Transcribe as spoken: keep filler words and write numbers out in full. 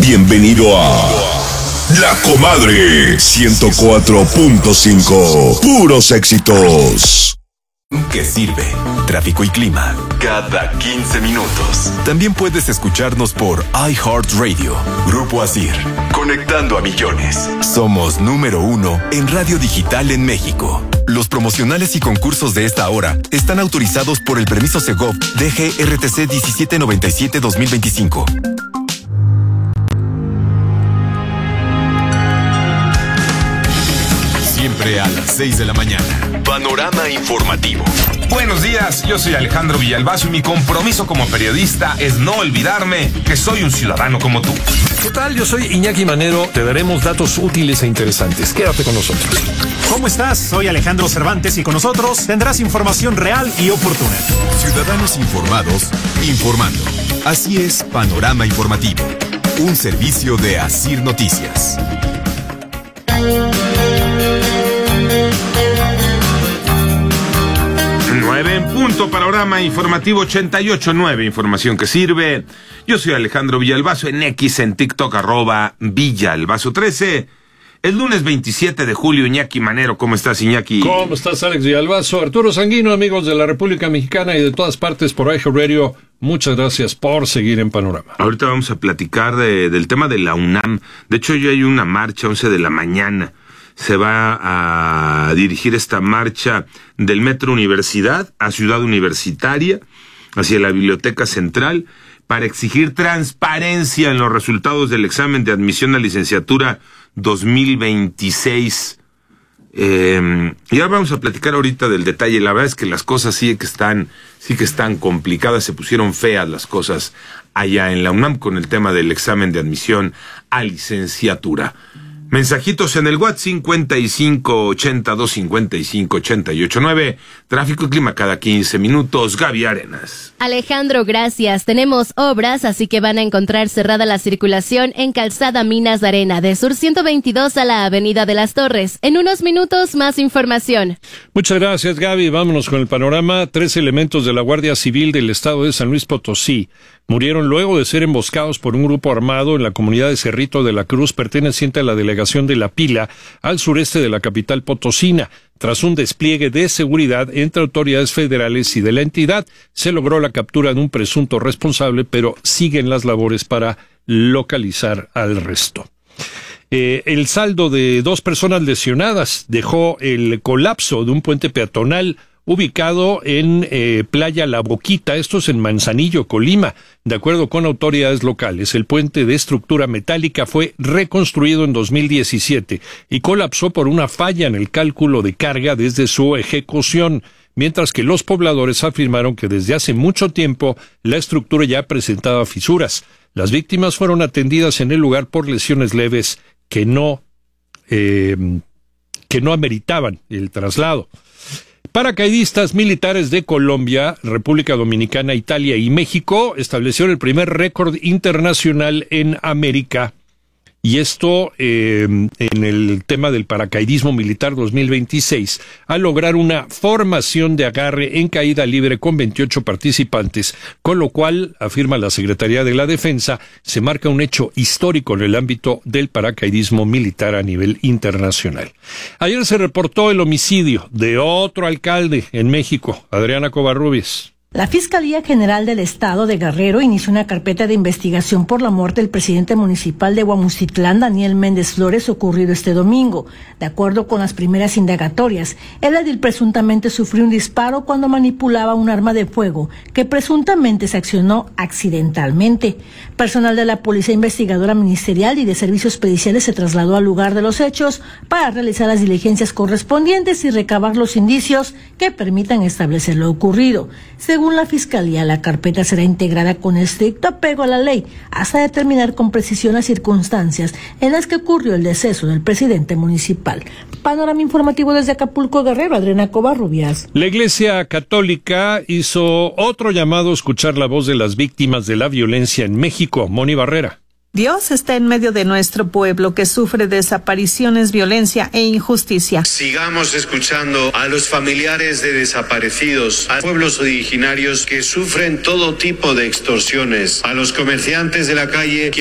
Bienvenido a La Comadre ciento cuatro punto cinco. Puros éxitos. ¿Qué sirve? Tráfico y clima cada quince minutos. También puedes escucharnos por iHeartRadio. Grupo Asir, conectando a millones. Somos número uno en radio digital en México. Los promocionales y concursos de esta hora están autorizados por el permiso Segov D G R T C diecisiete noventa y siete dos mil veinticinco. Siempre a las seis de la mañana. Panorama informativo. Buenos días, yo soy Alejandro Villalbazo y mi compromiso como periodista es no olvidarme que soy un ciudadano como tú. ¿Qué tal? Yo soy Iñaki Manero. Te daremos datos útiles e interesantes. Quédate con nosotros. ¿Cómo estás? Soy Alejandro Cervantes y con nosotros tendrás información real y oportuna. Ciudadanos informados, informando. Así es Panorama Informativo, un servicio de Asir Noticias. nueve en punto, Panorama Informativo ochenta y ocho punto nueve, información que sirve. Yo soy Alejandro Villalbazo, en X, en TikTok, arroba Villalbazo trece. El lunes veintisiete de julio, Iñaki Manero, ¿cómo estás, Iñaki? ¿Cómo estás, Alex Villalbazo? Arturo Sanguino, amigos de la República Mexicana y de todas partes por iHeartRadio, muchas gracias por seguir en Panorama. Ahorita vamos a platicar de, del tema de la UNAM. De hecho, ya hay una marcha, once de la mañana. Se va a dirigir esta marcha del Metro Universidad a Ciudad Universitaria, hacia la Biblioteca Central, para exigir transparencia en los resultados del examen de admisión a licenciatura dos mil veintiséis. Eh, y ahora vamos a platicar ahorita del detalle. La verdad es que las cosas sí que están, sí que están complicadas, se pusieron feas las cosas allá en la UNAM con el tema del examen de admisión a licenciatura. Mensajitos en el WhatsApp cincuenta y cinco ochenta dos cincuenta y cinco ochenta y ocho nueve. Tráfico y clima cada quince minutos. Gaby Arenas. Alejandro, gracias. Tenemos obras, así que van a encontrar cerrada la circulación en Calzada Minas de Arena, de Sur ciento veintidós a la Avenida de las Torres. En unos minutos, más información. Muchas gracias, Gaby. Vámonos con el panorama. Tres elementos de la Guardia Civil del Estado de San Luis Potosí murieron luego de ser emboscados por un grupo armado en la comunidad de Cerrito de la Cruz, perteneciente a la delegación de La Pila, al sureste de la capital potosina. Tras un despliegue de seguridad entre autoridades federales y de la entidad, se logró la captura de un presunto responsable, pero siguen las labores para localizar al resto. Eh, el saldo de dos personas lesionadas dejó el colapso de un puente peatonal ubicado en eh, Playa La Boquita, esto es en Manzanillo, Colima. De acuerdo con autoridades locales, el puente de estructura metálica fue reconstruido en dos mil diecisiete y colapsó por una falla en el cálculo de carga desde su ejecución, mientras que los pobladores afirmaron que desde hace mucho tiempo la estructura ya presentaba fisuras. Las víctimas fueron atendidas en el lugar por lesiones leves que no, eh, que no ameritaban el traslado. Paracaidistas militares de Colombia, República Dominicana, Italia y México establecieron el primer récord internacional en América. Y esto eh, en el tema del paracaidismo militar dos mil veintiséis, al lograr una formación de agarre en caída libre con veintiocho participantes, con lo cual, afirma la Secretaría de la Defensa, se marca un hecho histórico en el ámbito del paracaidismo militar a nivel internacional. Ayer se reportó el homicidio de otro alcalde en México, Adriana Covarrubias. La Fiscalía General del Estado de Guerrero inició una carpeta de investigación por la muerte del presidente municipal de Guamucitlán, Daniel Méndez Flores, ocurrido este domingo. De acuerdo con las primeras indagatorias, el edil presuntamente sufrió un disparo cuando manipulaba un arma de fuego que presuntamente se accionó accidentalmente. Personal de la Policía Investigadora Ministerial y de Servicios Periciales se trasladó al lugar de los hechos para realizar las diligencias correspondientes y recabar los indicios que permitan establecer lo ocurrido. Según Según la Fiscalía, la carpeta será integrada con estricto apego a la ley hasta determinar con precisión las circunstancias en las que ocurrió el deceso del presidente municipal. Panorama informativo desde Acapulco, Guerrero, Adriana Covarrubias. La Iglesia Católica hizo otro llamado a escuchar la voz de las víctimas de la violencia en México. Moni Barrera. Dios está en medio de nuestro pueblo que sufre desapariciones, violencia e injusticia. Sigamos escuchando a los familiares de desaparecidos, a pueblos originarios que sufren todo tipo de extorsiones, a los comerciantes de la calle que